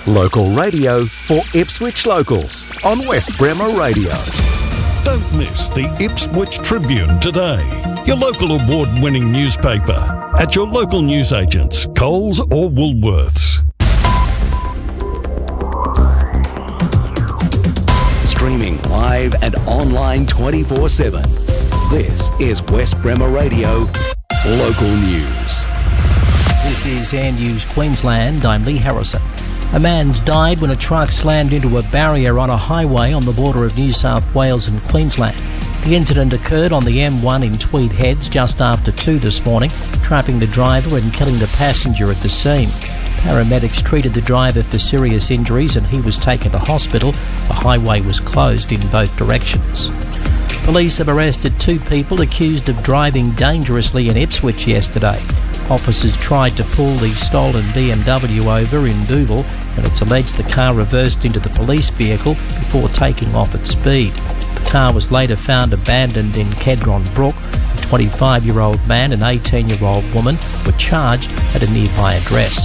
Local radio for Ipswich locals on West Bremer Radio. Don't miss the Ipswich Tribune today, your local award-winning newspaper, at your local newsagents, Coles or Woolworths. Streaming live and online 24/7. This is West Bremer Radio Local News. This is Air News Queensland. I'm Lee Harrison. A man's died when a truck slammed into a barrier on a highway on the border of New South Wales and Queensland. The incident occurred on the M1 in Tweed Heads just after 2 this morning, trapping the driver and killing the passenger at the scene. Paramedics treated the driver for serious injuries and he was taken to hospital. The highway was closed in both directions. Police have arrested 2 people accused of driving dangerously in Ipswich yesterday. Officers tried to pull the stolen BMW over in Booville, and it's alleged the car reversed into the police vehicle before taking off at speed. The car was later found abandoned in Kedron Brook. A 25-year-old man and 18-year-old woman were charged at a nearby address.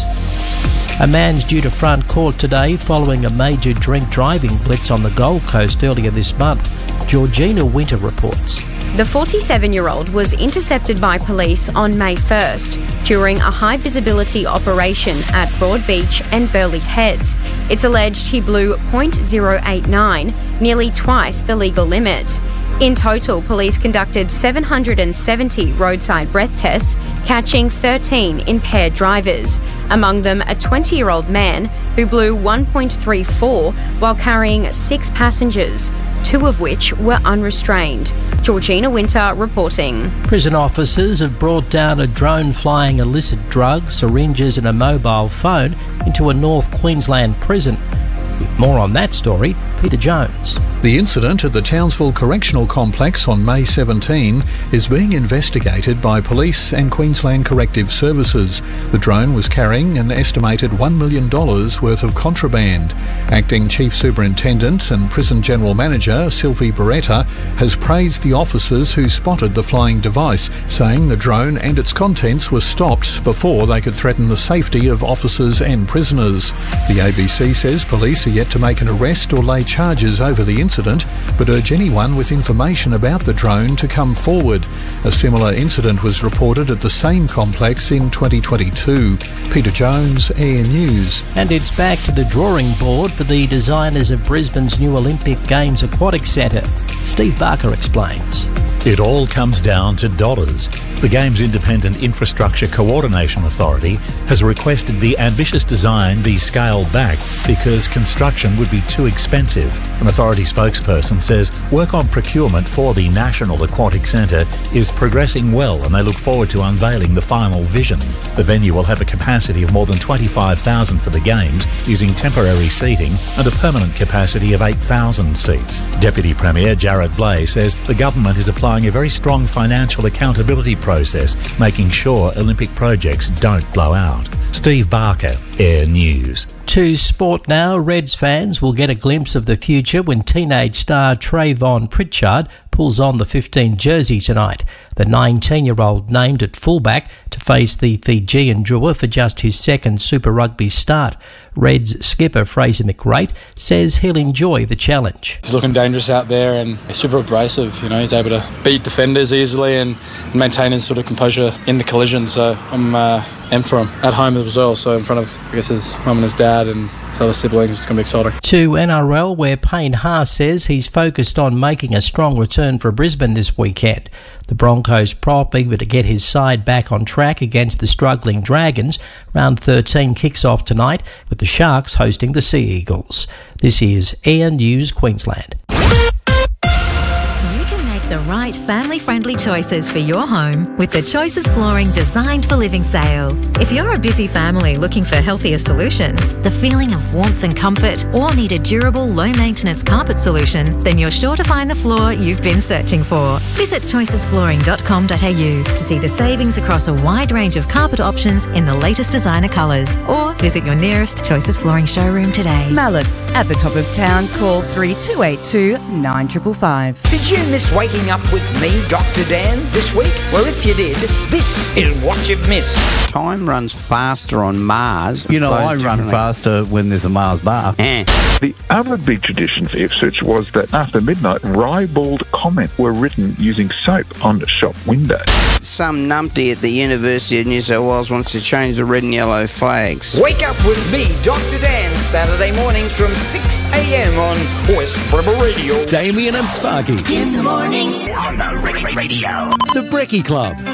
A man's due to front court today following a major drink driving blitz on the Gold Coast earlier this month. Georgina Winter reports. The 47-year-old was intercepted by police on May 1st during a high-visibility operation at Broadbeach and Burleigh Heads. It's alleged he blew .089, nearly twice the legal limit. In total, police conducted 770 roadside breath tests, catching 13 impaired drivers, among them a 20-year-old man who blew 1.34 while carrying 6 passengers, 2 of which were unrestrained. Georgina Winter reporting. Prison officers have brought down a drone flying illicit drugs, syringes and a mobile phone into a North Queensland prison. With more on that story, Peter Jones. The incident at the Townsville Correctional Complex on May 17 is being investigated by police and Queensland Corrective Services. The drone was carrying an estimated $1 million worth of contraband. Acting Chief Superintendent and Prison General Manager Sylvie Beretta has praised the officers who spotted the flying device, saying the drone and its contents were stopped before they could threaten the safety of officers and prisoners. The ABC says police are yet to make an arrest or lay charges over the incident, but urge anyone with information about the drone to come forward. A similar incident was reported at the same complex in 2022. Peter Jones, Air News. And it's back to the drawing board for the designers of Brisbane's new Olympic Games Aquatic Centre. Steve Barker explains. It all comes down to dollars. The Games Independent Infrastructure Coordination Authority has requested the ambitious design be scaled back because construction would be too expensive. An authority spokesperson says work on procurement for the National Aquatic Centre is progressing well and they look forward to unveiling the final vision. The venue will have a capacity of more than 25,000 for the Games, using temporary seating and a permanent capacity of 8,000 seats. Deputy Premier Jared Blay says the government is applying a very strong financial accountability process, making sure Olympic projects don't blow out. Steve Barker, Air News. To sport now, Reds fans will get a glimpse of the future when teenage star Trayvon Pritchard pulls on the 15 jersey tonight. The 19-year-old named at fullback to face the Fijian Drua for just his second Super Rugby start. Reds skipper Fraser McRate says he'll enjoy the challenge. He's looking dangerous out there and super abrasive. You know, he's able to beat defenders easily and maintain his sort of composure in the collision. So I'm for him at home as well. So in front of, I guess, his mum and his dad and his other siblings, it's going to be exciting. To NRL, where Payne Haas says he's focused on making a strong return for Brisbane this weekend. The Broncos prop eager to get his side back on track against the struggling Dragons. Round 13 kicks off tonight with the Sharks hosting the Sea Eagles. This is Air News Queensland. The right family-friendly choices for your home with the Choices Flooring Designed for Living sale. If you're a busy family looking for healthier solutions, the feeling of warmth and comfort, or need a durable, low-maintenance carpet solution, then you're sure to find the floor you've been searching for. Visit choicesflooring.com.au to see the savings across a wide range of carpet options in the latest designer colours, or visit your nearest Choices Flooring showroom today. Mallett's at the top of town. Call 3282 9555. Did you miss waking up with me, Dr. Dan, this week? Well, if you did, this is what you've missed. Time runs faster on Mars. You know, I run faster when there's a Mars bar. The other big tradition for Ipswich was that after midnight, ribald comments were written using soap on shop windows. Some numpty at the University of New South Wales wants to change the red and yellow flags. Wake up with me, Dr. Dan, Saturday mornings from 6 a.m. on West Bremer Radio. Damien and Sparky. In the morning on the radio. The Brekkie Club.